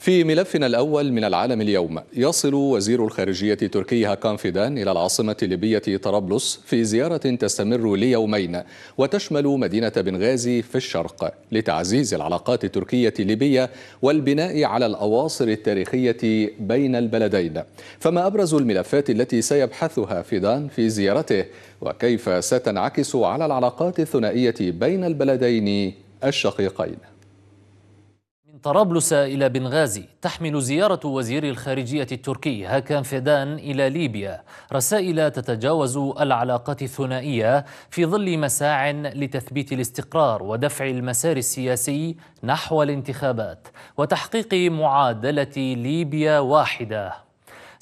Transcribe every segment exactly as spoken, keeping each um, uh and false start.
في ملفنا الأول من العالم اليوم، يصل وزير الخارجية التركي هاكان فيدان إلى العاصمة الليبية طرابلس في زيارة تستمر ليومين وتشمل مدينة بنغازي في الشرق لتعزيز العلاقات التركية الليبية والبناء على الأواصر التاريخية بين البلدين. فما أبرز الملفات التي سيبحثها فيدان في زيارته، وكيف ستنعكس على العلاقات الثنائية بين البلدين الشقيقين؟ من طرابلس إلى بنغازي تحمل زيارة وزير الخارجية التركي هاكان فيدان إلى ليبيا رسائل تتجاوز العلاقات الثنائية في ظل مساع لتثبيت الاستقرار ودفع المسار السياسي نحو الانتخابات وتحقيق معادلة ليبيا واحدة.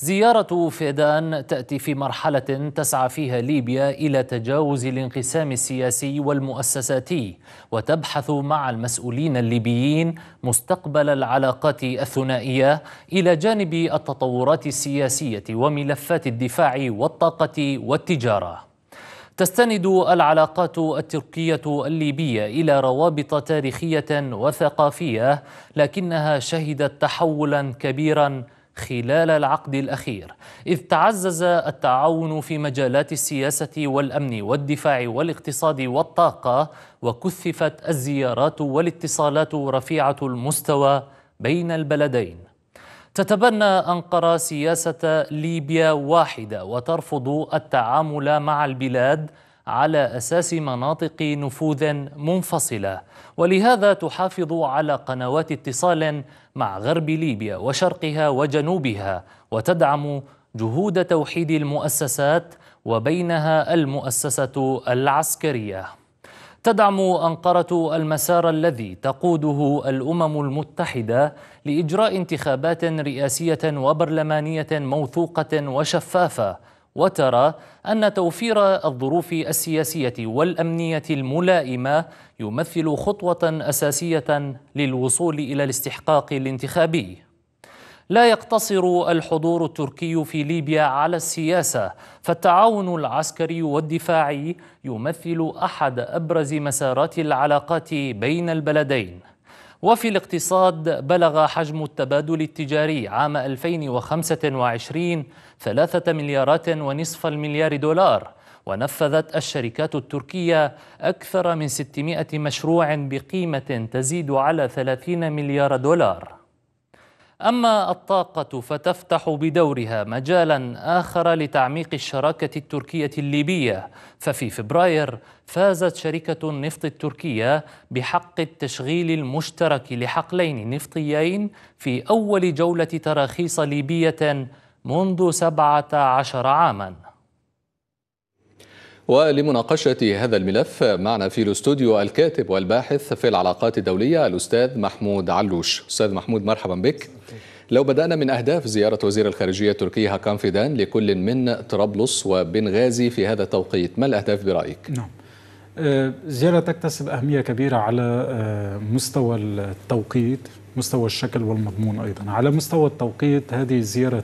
زيارة فيدان تأتي في مرحلة تسعى فيها ليبيا إلى تجاوز الانقسام السياسي والمؤسساتي، وتبحث مع المسؤولين الليبيين مستقبل العلاقات الثنائية إلى جانب التطورات السياسية وملفات الدفاع والطاقة والتجارة. تستند العلاقات التركية الليبية إلى روابط تاريخية وثقافية، لكنها شهدت تحولا كبيرا خلال العقد الأخير، إذ تعزز التعاون في مجالات السياسة والأمن والدفاع والاقتصاد والطاقة، وكثفت الزيارات والاتصالات رفيعة المستوى بين البلدين. تتبنى أنقرة سياسة ليبيا واحدة وترفض التعامل مع البلاد على أساس مناطق نفوذ منفصلة، ولهذا تحافظ على قنوات اتصال مع غرب ليبيا وشرقها وجنوبها، وتدعم جهود توحيد المؤسسات وبينها المؤسسة العسكرية. تدعم أنقرة المسار الذي تقوده الأمم المتحدة لإجراء انتخابات رئاسية وبرلمانية موثوقة وشفافة، وترى أن توفير الظروف السياسية والأمنية الملائمة يمثل خطوة أساسية للوصول إلى الاستحقاق الانتخابي. لا يقتصر الحضور التركي في ليبيا على السياسة، فالتعاون العسكري والدفاعي يمثل أحد أبرز مسارات العلاقات بين البلدين. وفي الاقتصاد بلغ حجم التبادل التجاري عام ألفين وخمسة وعشرين ثلاثة مليارات ونصف المليار دولار، ونفذت الشركات التركية أكثر من ستمائة مشروع بقيمة تزيد على ثلاثين مليار دولار. أما الطاقة فتفتح بدورها مجالا آخر لتعميق الشراكة التركية الليبية، ففي فبراير فازت شركة النفط التركية بحق التشغيل المشترك لحقلين نفطيين في أول جولة تراخيص ليبية منذ سبعة عشر عاما. ولمناقشة هذا الملف معنا في الاستوديو الكاتب والباحث في العلاقات الدولية الأستاذ محمود علوش. أستاذ محمود، مرحبا بك. لو بدأنا من أهداف زيارة وزير الخارجية التركي هاكان فيدان لكل من طرابلس وبنغازي في هذا التوقيت، ما الأهداف برأيك؟ نعم، زيارة تكتسب أهمية كبيرة على مستوى التوقيت، مستوى الشكل والمضمون أيضا. على مستوى التوقيت، هذه الزيارة